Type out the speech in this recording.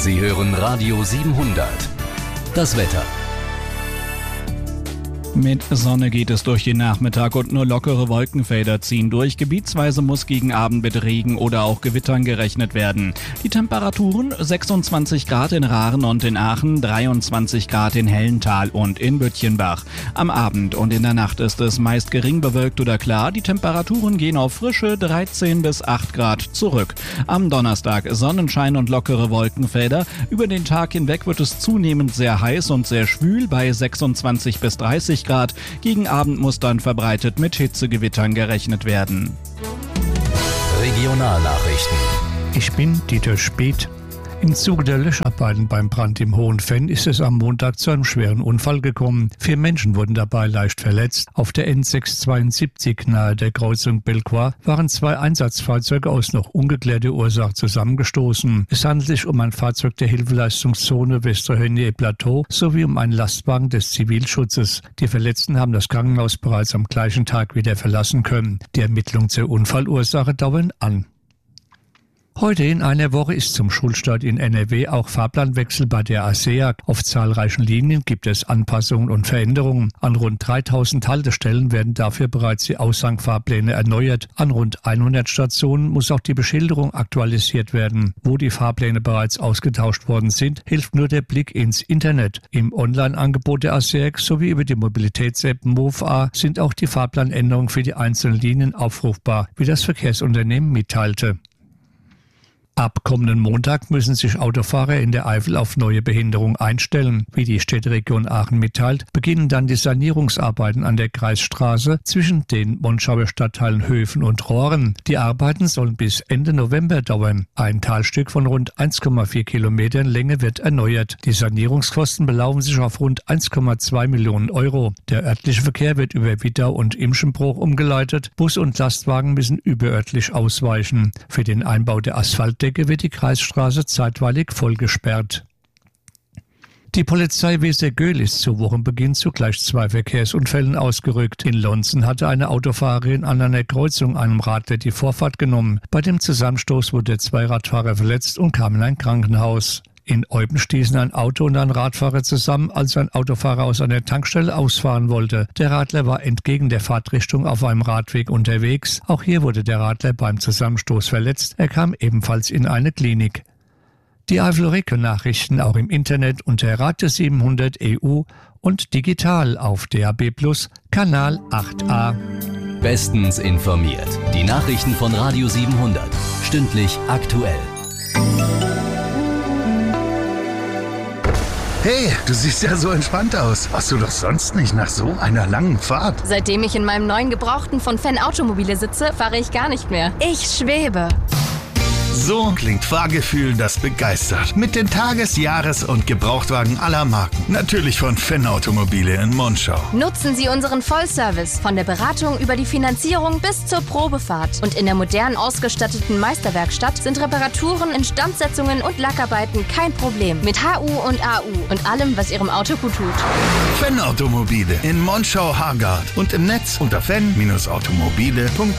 Sie hören Radio 700. Das Wetter. Mit Sonne geht es durch den Nachmittag und nur lockere Wolkenfelder ziehen durch. Gebietsweise muss gegen Abend mit Regen oder auch Gewittern gerechnet werden. Die Temperaturen 26 Grad in Rahren und in Aachen, 23 Grad in Hellental und in Böttchenbach. Am Abend und in der Nacht ist es meist gering bewölkt oder klar. Die Temperaturen gehen auf frische 13 bis 8 Grad zurück. Am Donnerstag Sonnenschein und lockere Wolkenfelder. Über den Tag hinweg wird es zunehmend sehr heiß und sehr schwül bei 26 bis 30 Grad. Gegen Abend muss dann verbreitet mit Hitzegewittern gerechnet werden. Regionalnachrichten. Ich bin Dieter Speth. Im Zuge der Löscharbeiten beim Brand im Hohen Venn ist es am Montag zu einem schweren Unfall gekommen. 4 Menschen wurden dabei leicht verletzt. Auf der N672 nahe der Kreuzung Belcourt waren 2 Einsatzfahrzeuge aus noch ungeklärter Ursache zusammengestoßen. Es handelt sich um ein Fahrzeug der Hilfeleistungszone Westerhönie-Plateau sowie um einen Lastwagen des Zivilschutzes. Die Verletzten haben das Krankenhaus bereits am gleichen Tag wieder verlassen können. Die Ermittlungen zur Unfallursache dauern an. Heute in einer Woche ist zum Schulstart in NRW auch Fahrplanwechsel bei der ASEAG. Auf zahlreichen Linien gibt es Anpassungen und Veränderungen. An rund 3000 Haltestellen werden dafür bereits die Aushangfahrpläne erneuert. An rund 100 Stationen muss auch die Beschilderung aktualisiert werden. Wo die Fahrpläne bereits ausgetauscht worden sind, hilft nur der Blick ins Internet. Im Online-Angebot der ASEAG sowie über die Mobilitäts-App MoveA sind auch die Fahrplanänderungen für die einzelnen Linien aufrufbar, wie das Verkehrsunternehmen mitteilte. Ab kommenden Montag müssen sich Autofahrer in der Eifel auf neue Behinderung einstellen. Wie die Städteregion Aachen mitteilt, beginnen dann die Sanierungsarbeiten an der Kreisstraße zwischen den Monschauer Stadtteilen Höfen und Rohren. Die Arbeiten sollen bis Ende November dauern. Ein Talstück von rund 1,4 Kilometern Länge wird erneuert. Die Sanierungskosten belaufen sich auf rund 1,2 Millionen Euro. Der örtliche Verkehr wird über Wittau und Imschenbruch umgeleitet. Bus und Lastwagen müssen überörtlich ausweichen. Für den Einbau der Asphaltdecke wird die Kreisstraße zeitweilig vollgesperrt. Die Polizei Wesergöl ist zu Wochenbeginn zu gleich 2 Verkehrsunfällen ausgerückt. In Lonzen hatte eine Autofahrerin an einer Kreuzung einem Radler die Vorfahrt genommen. Bei dem Zusammenstoß wurden 2 Radfahrer verletzt und kamen in ein Krankenhaus. In Eupen stießen ein Auto und ein Radfahrer zusammen, als ein Autofahrer aus einer Tankstelle ausfahren wollte. Der Radler war entgegen der Fahrtrichtung auf einem Radweg unterwegs. Auch hier wurde der Radler beim Zusammenstoß verletzt. Er kam ebenfalls in eine Klinik. Die Eifel-Region-Nachrichten auch im Internet unter Radio 700 EU und digital auf DAB+ Kanal 8a. Bestens informiert. Die Nachrichten von Radio 700. Stündlich aktuell. Hey, du siehst ja so entspannt aus. Warst du doch sonst nicht nach so einer langen Fahrt? Seitdem ich in meinem neuen Gebrauchten von Fenn Automobile sitze, fahre ich gar nicht mehr. Ich schwebe. So klingt Fahrgefühl, das begeistert. Mit den Tages-, Jahres- und Gebrauchtwagen aller Marken. Natürlich von Fenn Automobile in Monschau. Nutzen Sie unseren Vollservice von der Beratung über die Finanzierung bis zur Probefahrt. Und in der modern ausgestatteten Meisterwerkstatt sind Reparaturen, Instandsetzungen und Lackarbeiten kein Problem. Mit HU und AU und allem, was Ihrem Auto gut tut. Fenn Automobile in Monschau-Hargard und im Netz unter fenn-automobile.de.